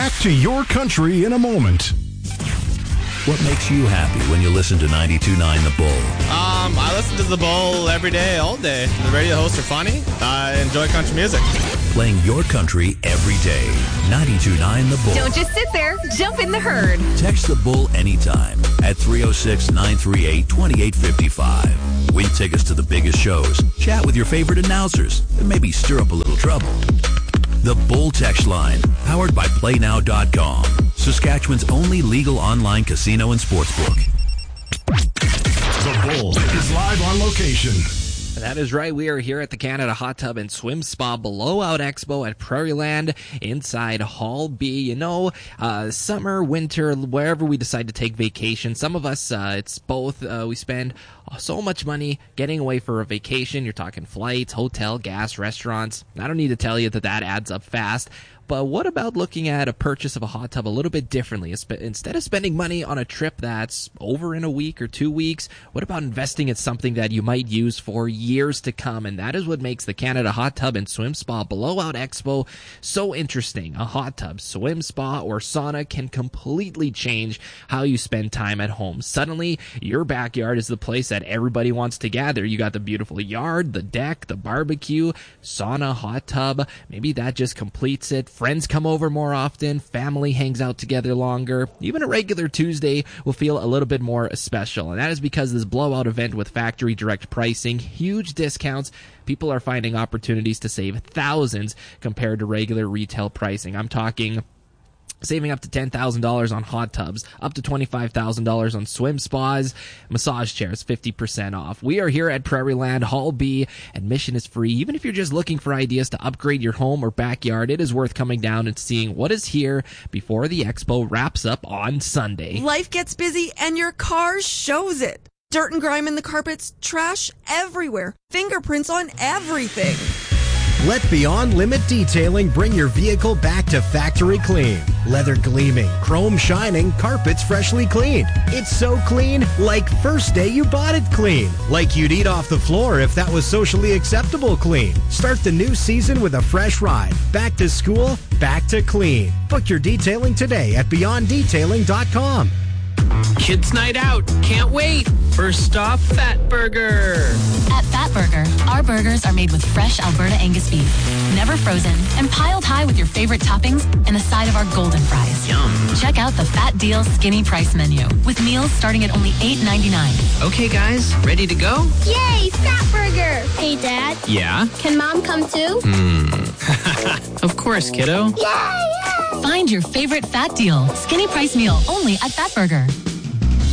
Back to your country in a moment. What makes you happy when you listen to 92.9 The Bull? I listen to The Bull every day, all day. The radio hosts are funny. I enjoy country music. Playing your country every day. 92.9 The Bull. Don't just sit there. Jump in the herd. Text The Bull anytime at 306-938-2855. Win tickets to the biggest shows. Chat with your favorite announcers. And maybe stir up a little trouble. The Bull text line, powered by PlayNow.com. Saskatchewan's only legal online casino and sportsbook. The Bull is live on location. That is right. We are here at the Canada Hot Tub and Swim Spa Blowout Expo at Prairieland inside Hall B. You know, summer, winter, wherever we decide to take vacation, some of us, it's both. We spend so much money getting away for a vacation. You're talking flights, hotel, gas, restaurants. I don't need to tell you that adds up fast. But what about looking at a purchase of a hot tub a little bit differently? Instead of spending money on a trip that's over in a week or 2 weeks, what about investing in something that you might use for years to come? And that is what makes the Canada Hot Tub and Swim Spa Blowout Expo so interesting. A hot tub, swim spa, or sauna can completely change how you spend time at home. Suddenly, your backyard is the place that everybody wants to gather. You got the beautiful yard, the deck, the barbecue, sauna, hot tub. Maybe that just completes it. Friends come over more often, family hangs out together longer. Even a regular Tuesday will feel a little bit more special, and that is because this blowout event with factory direct pricing, huge discounts, people are finding opportunities to save thousands compared to regular retail pricing. I'm talking saving up to $10,000 on hot tubs, up to $25,000 on swim spas, massage chairs, 50% off. We are here at Prairieland Hall B. Admission is free. Even if you're just looking for ideas to upgrade your home or backyard, it is worth coming down and seeing what is here before the expo wraps up on Sunday. Life gets busy and your car shows it. Dirt and grime in the carpets, trash everywhere, fingerprints on everything. Let Beyond Limit Detailing bring your vehicle back to factory clean. Leather gleaming, chrome shining, carpets freshly cleaned. It's so clean, like first day you bought it clean. Like you'd eat off the floor if that was socially acceptable clean. Start the new season with a fresh ride. Back to school, back to clean. Book your detailing today at BeyondDetailing.com. Kids night out. Can't wait. First stop, Fat Burger. At Fat Burger, our burgers are made with fresh Alberta Angus beef, never frozen, and piled high with your favorite toppings and a side of our golden fries. Yum. Check out the Fat Deal Skinny Price menu with meals starting at only $8.99. Okay, guys, ready to go? Yay, Fat Burger. Hey, Dad. Yeah? Can Mom come too? Of course, kiddo. Yay! Find your favorite Fat Deal Skinny Price meal only at Fat Burger.